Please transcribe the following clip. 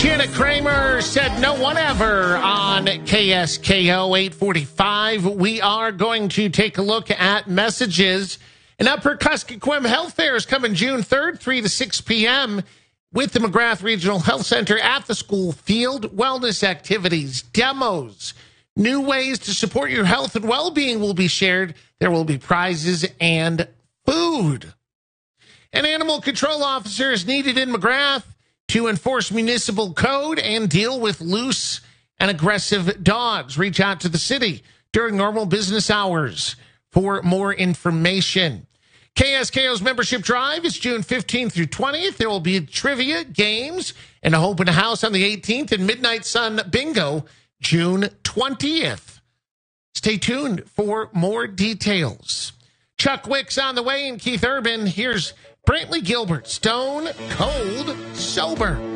Janet Kramer said no one ever on KSKO 845. We are going to take a look at messages. An Upper Kuskokwim Health Fair is coming June 3rd, 3 to 6 p.m. with the McGrath Regional Health Center at the school field. Wellness activities, demos, new ways to support your health and well-being will be shared. There will be prizes and food. An animal control officer is needed in McGrath to enforce municipal code and deal with loose and aggressive dogs. Reach out to the city during normal business hours for more information. KSKO's membership drive is June 15th through 20th. There will be trivia, games, and a open house on the 18th, and Midnight Sun Bingo June 20th. Stay tuned for more details. Chuck Wicks on the way, and Keith Urban. Here's Brantley Gilbert, Stone Cold Sober.